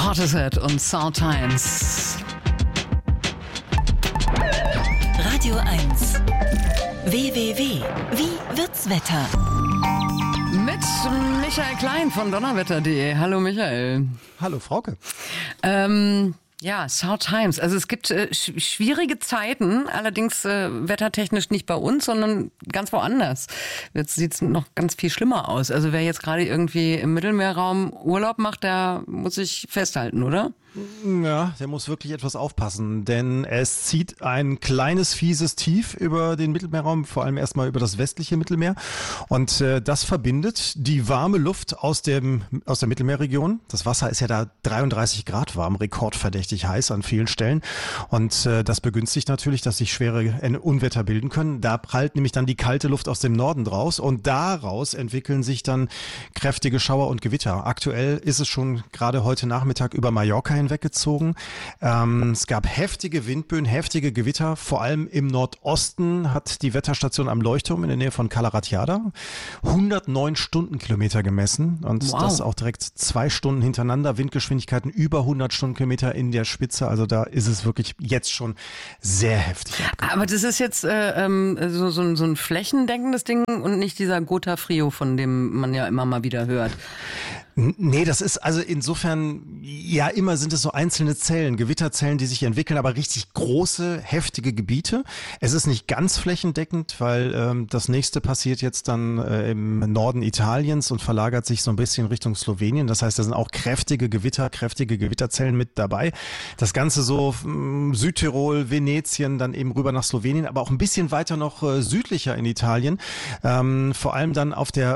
Portishead und Soundtimes. Radio 1. www. Wie wird's Wetter? Mit Michael Klein von donnerwetter.de. Hallo Michael. Hallo Frauke. Ja, Soundtimes. Also es gibt schwierige Zeiten, allerdings wettertechnisch nicht bei uns, sondern ganz woanders. Jetzt sieht's noch ganz viel schlimmer aus. Also wer jetzt gerade irgendwie im Mittelmeerraum Urlaub macht, der muss sich festhalten, oder? Ja, der muss wirklich etwas aufpassen, denn es zieht ein kleines, fieses Tief über den Mittelmeerraum, vor allem erstmal über das westliche Mittelmeer. Und das verbindet die warme Luft aus der Mittelmeerregion. Das Wasser ist ja da 33 Grad warm, rekordverdächtig heiß an vielen Stellen. Und das begünstigt natürlich, dass sich schwere Unwetter bilden können. Da prallt nämlich dann die kalte Luft aus dem Norden draus und daraus entwickeln sich dann kräftige Schauer und Gewitter. Aktuell ist es schon gerade heute Nachmittag über Mallorca hinweggezogen. Es gab heftige Windböen, heftige Gewitter. Vor allem im Nordosten hat die Wetterstation am Leuchtturm in der Nähe von Cala Ratjada 109 Stundenkilometer gemessen und das auch direkt 2 Stunden hintereinander. Windgeschwindigkeiten über 100 Stundenkilometer in der Spitze. Also da ist es wirklich jetzt schon sehr heftig abgegangen. Aber das ist jetzt so ein flächendeckendes Ding und nicht dieser Gotha Frio, von dem man ja immer mal wieder hört. Nee, das ist also insofern, ja, immer sind es so einzelne Zellen, Gewitterzellen, die sich entwickeln, aber richtig große, heftige Gebiete. Es ist nicht ganz flächendeckend, weil das nächste passiert jetzt dann im Norden Italiens und verlagert sich so ein bisschen Richtung Slowenien. Das heißt, da sind auch kräftige Gewitterzellen mit dabei. Das Ganze so Südtirol, Venetien, dann eben rüber nach Slowenien, aber auch ein bisschen weiter noch südlicher in Italien. Vor allem dann auf der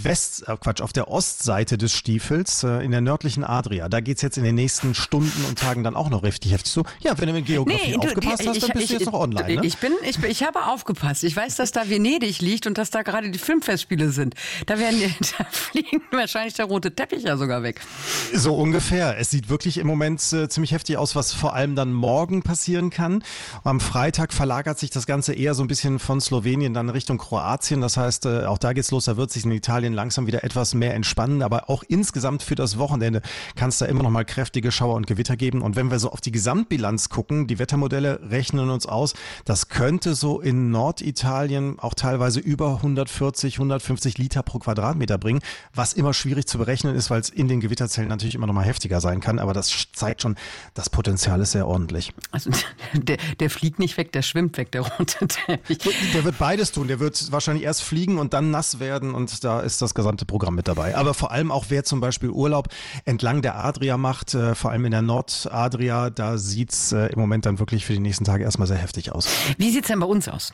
auf der Ostseite des Stiefels in der nördlichen Adria. Da geht's jetzt in den nächsten Stunden und Tagen dann auch noch richtig heftig so. Ja, wenn du mit Geografie aufgepasst hast, dann bist du jetzt noch online. Ne? Ich habe aufgepasst. Ich weiß, dass da Venedig liegt und dass da gerade die Filmfestspiele sind. Da fliegen wahrscheinlich der rote Teppich ja sogar weg. So ungefähr. Es sieht wirklich im Moment ziemlich heftig aus, was vor allem dann morgen passieren kann. Am Freitag verlagert sich das Ganze eher so ein bisschen von Slowenien dann Richtung Kroatien. Das heißt, auch da geht's los. Da wird sich in Italien langsam wieder etwas mehr entspannen. Aber auch insgesamt für das Wochenende kann es da immer noch mal kräftige Schauer und Gewitter geben. Und wenn wir so auf die Gesamtbilanz gucken, die Wettermodelle rechnen uns aus, das könnte so in Norditalien auch teilweise über 140, 150 Liter pro Quadratmeter bringen, was immer schwierig zu berechnen ist, weil es in den Gewitterzellen natürlich immer noch mal heftiger sein kann. Aber das zeigt schon, das Potenzial ist sehr ordentlich. Also der fliegt nicht weg, der schwimmt weg, der rote Teppich. Der wird beides tun. Der wird wahrscheinlich erst fliegen und dann nass werden und da ist das gesamte Programm mit dabei. Aber vor allem auch wer zum Beispiel Urlaub entlang der Adria macht, vor allem in der Nordadria, da sieht's im Moment dann wirklich für die nächsten Tage erstmal sehr heftig aus. Wie sieht's denn bei uns aus?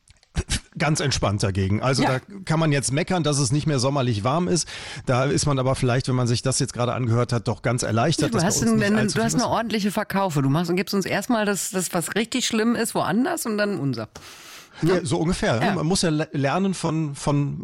Ganz entspannt dagegen. Also ja. Da kann man jetzt meckern, dass es nicht mehr sommerlich warm ist. Da ist man aber vielleicht, wenn man sich das jetzt gerade angehört hat, doch ganz erleichtert. Du hast eine ordentliche Verkaufe. Du gibst uns erstmal das, was richtig schlimm ist, woanders und dann unser. Ja, so ungefähr. Ja. Man muss ja lernen von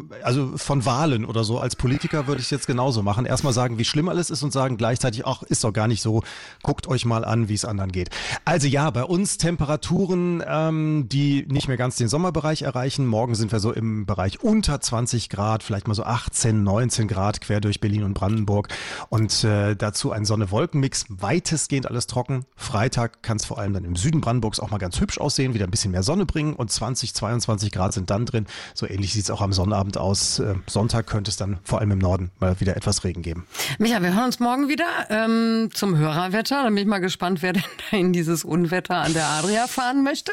Wahlen oder so. Als Politiker würde ich es jetzt genauso machen. Erstmal sagen, wie schlimm alles ist und sagen gleichzeitig, ach, ist doch gar nicht so. Guckt euch mal an, wie es anderen geht. Also ja, bei uns Temperaturen, die nicht mehr ganz den Sommerbereich erreichen. Morgen sind wir so im Bereich unter 20 Grad, vielleicht mal so 18, 19 Grad quer durch Berlin und Brandenburg. Und dazu ein Sonne-Wolken-Mix. Weitestgehend alles trocken. Freitag kann es vor allem dann im Süden Brandenburgs auch mal ganz hübsch aussehen, wieder ein bisschen mehr Sonne bringen und 22 Grad sind dann drin. So ähnlich sieht es auch am Sonnabend aus. Sonntag könnte es dann vor allem im Norden mal wieder etwas Regen geben. Micha, wir hören uns morgen wieder zum Hörerwetter. Da bin ich mal gespannt, wer denn da in dieses Unwetter an der Adria fahren möchte.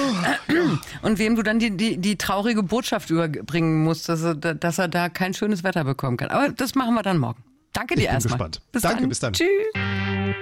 Und wem du dann die traurige Botschaft überbringen musst, dass er da kein schönes Wetter bekommen kann. Aber das machen wir dann morgen. Danke dir erstmal. Ich bin gespannt. Danke, bis dann. Tschüss.